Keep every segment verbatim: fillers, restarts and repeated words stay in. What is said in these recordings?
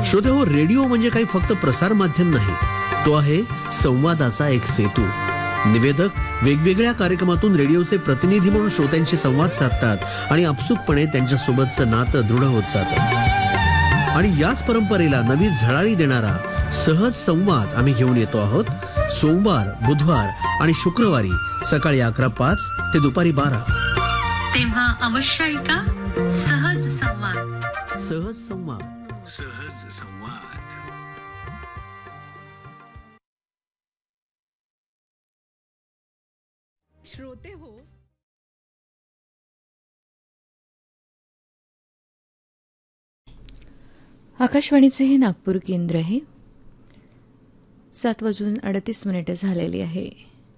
श्रोतेहो, radio म्हणजे काही फक्त प्रसार माध्यम नाही, तो आहे संवादाचा एक सेतू. निवेदक वेगवेगळ्या कार्यक्रमातून रेडिओचे प्रतिनिधी म्हणून श्रोत्यांशी संवाद साधतात आणि आपसुकपणे त्यांच्या सोबतचं नातं दृढ होत जातं. आणि याच परंपरेला नवी झळाळी देणारा सहज संवाद आम्ही घेऊन येतो आहोत. सोमवार, बुधवार आणि शुक्रवारी सकाळी अकरा पाच ते दुपारी बारा. तेव्हा अवश्य ऐका सहज संवाद. सहज संवाद. सहज संवाद. श्रोते हो, आकाशवाणीचे हे नागपूर केंद्र आहे. सात वाजून अडतीस मिनिटं झालेली आहे.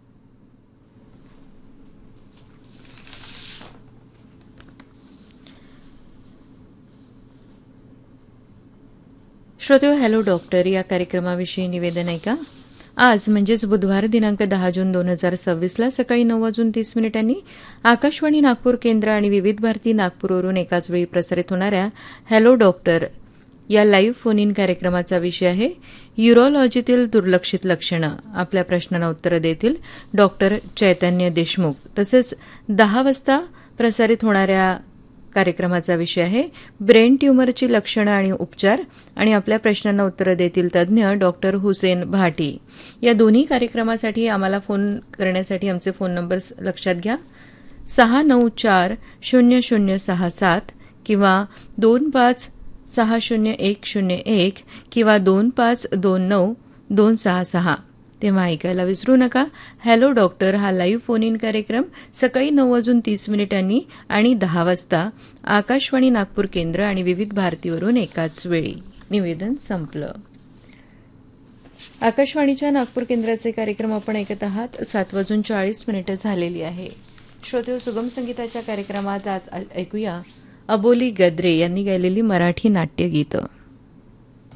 श्रोते, हॅलो डॉक्टर या कार्यक्रमाविषयी निवेदन आहे का? आज म्हणजेच बुधवार दिनांक दहा जून दोन हजार सव्वीसला सकाळी नऊ वाजून तीस मिनिटांनी आकाशवाणी नागपूर केंद्र आणि विविध भारती नागपूरवरून एकाच वेळी प्रसारित होणाऱ्या हॅलो डॉक्टर या लाईव्ह फोन इन कार्यक्रमाचा विषय आहे युरोलॉजीतील दुर्लक्षित लक्षणं. आपल्या प्रश्नांना उत्तरं देतील डॉक्टर चैतन्य देशमुख. तसेच दहा वाजता प्रसारित होणाऱ्या कार्यक्रमाचा विषय आहे ब्रेन ट्यूमरची लक्षणं आणि उपचार आणि आपल्या प्रश्नांना उत्तरं देतील तज्ज्ञ डॉक्टर हुसेन भाटी. या दोन्ही कार्यक्रमासाठी आम्हाला फोन करण्यासाठी आमचे फोन नंबर्स लक्षात घ्या. सहा नऊ चार शून्य शून्य सहा सात किंवा दोन पाच सहा शून्य एक शून्य एक किंवा दोन पाच दोन नऊ दोन सहा सहा. तेव्हा ऐकायला विसरू नका. हॅलो डॉक्टर हा लाईव्ह फोन इन कार्यक्रम सकाळी नऊ वाजून तीस मिनिटांनी आणि दहा वाजता आकाशवाणी नागपूर केंद्र आणि विविध भारतीवरून एकाच वेळी. निवेदन संपलं. आकाशवाणीच्या नागपूर केंद्राचे कार्यक्रम आपण ऐकत आहात. सात वाजून चाळीस मिनिटं झालेली आहे. श्रोते, सुगम संगीताच्या कार्यक्रमात आज ऐकूया अबोली गद्रे यांनी गायलेली मराठी नाट्यगीतं.